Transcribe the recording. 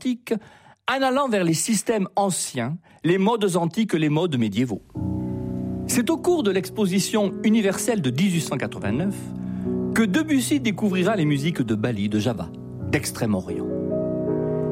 romantique, en allant vers les systèmes anciens, les modes antiques, les modes médiévaux. C'est au cours de l'exposition universelle de 1889 que Debussy découvrira les musiques de Bali, de Java, d'Extrême-Orient.